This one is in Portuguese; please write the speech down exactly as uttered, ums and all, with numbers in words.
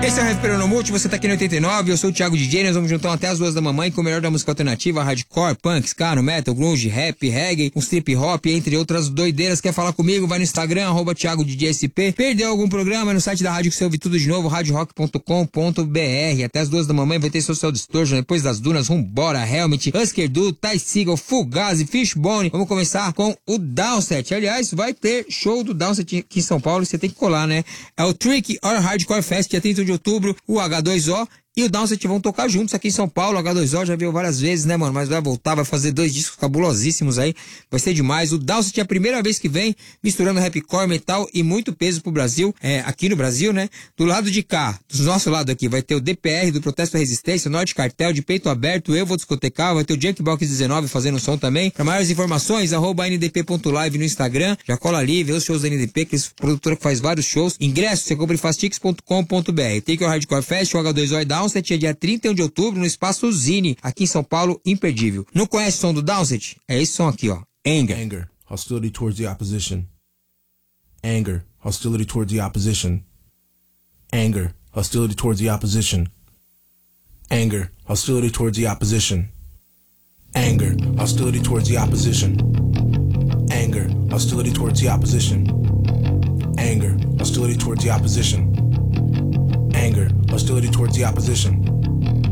Esse é o Recuperando Multi, você tá aqui no oitenta e nove, eu sou o Thiago D J, nós vamos juntar até as duas da mamãe com o melhor da música alternativa, hardcore, punk, ska, metal, grunge, rap, reggae, um trip hop, entre outras doideiras. Quer falar comigo? Vai no Instagram, arroba Thiago D J S P. Perdeu algum programa? No site da rádio que você ouve tudo de novo, rádio rock ponto com ponto b r. Até as duas da mamãe vai ter Social Distortion, depois das dunas, Rumbora, Helmet, Husker Du, Ty Segall, Fugazi, Fishbone. Vamos começar com o Downset. Aliás, vai ter show do Downset aqui em São Paulo, você tem que colar, né? É o Trick or Hardcore Fest, dia trinta de outubro, o H dois O e o Downset vão tocar juntos aqui em São Paulo. O H dois O já veio várias vezes, né, mano? Mas vai voltar, vai fazer dois discos cabulosíssimos aí. Vai ser demais. O Downset é a primeira vez que vem misturando rapcore, metal e muito peso pro Brasil. É, aqui no Brasil, né? Do lado de cá, do nosso lado aqui, vai ter o D P R, do Protesto à Resistência, o Norte Cartel, de Peito Aberto, Eu Vou Discotecar, vai ter o Junkbox dezenove fazendo som também. Para maiores informações, arroba N D P ponto live no Instagram. Já cola ali, vê os shows da N D P, que é produtora que faz vários shows. Ingresso, você compra em fastix ponto com ponto b r. Take Your Hardcore Fest, o H dois O e Downset é dia trinta e um de outubro no Espaço Zine, aqui em São Paulo, imperdível. Não conhece o som do Downset? É esse som aqui, ó. Anger. Anger, hostility towards the opposition. Anger, hostility towards the opposition. Anger, hostility towards the opposition. Anger, hostility towards the opposition. Anger, hostility towards the opposition. Anger, hostility towards the opposition. Anger, hostility towards the opposition. Anger, hostility towards the opposition.